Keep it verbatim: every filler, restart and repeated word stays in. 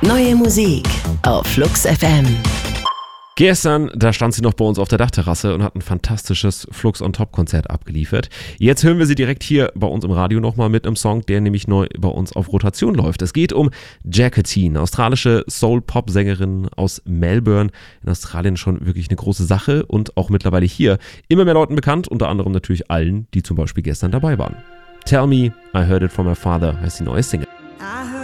Neue Musik auf Flux F M. Gestern, da stand sie noch bei uns auf der Dachterrasse und hat ein fantastisches Flux on Top Konzert abgeliefert. Jetzt hören wir sie direkt hier bei uns im Radio nochmal mit einem Song, der nämlich neu bei uns auf Rotation läuft. Es geht um Jacqueline, australische Soul-Pop-Sängerin aus Melbourne. In Australien schon wirklich eine große Sache und auch mittlerweile hier immer mehr Leuten bekannt, unter anderem natürlich allen, die zum Beispiel gestern dabei waren. Tell Me, I Heard It From My Father heißt die neue Single.